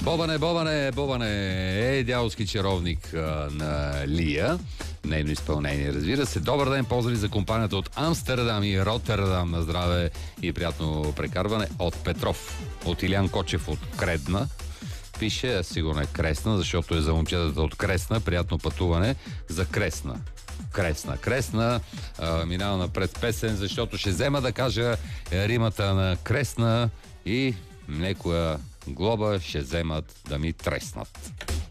Бобане, дяволски чаровник на Лия. Нейно изпълнение, разбира се. Добър ден, поздрави за компанията от Амстердам и Ротердам. На здраве и приятно прекарване от Петров. От Илян Кочев от Кредна. Пише, сигурно е Кресна, защото е за момчетата от Кресна. Приятно пътуване за Кресна. Кресна. Минава напред с песен, защото ще взема да кажа римата на Кресна и някоя глоба ще вземат да ми треснат.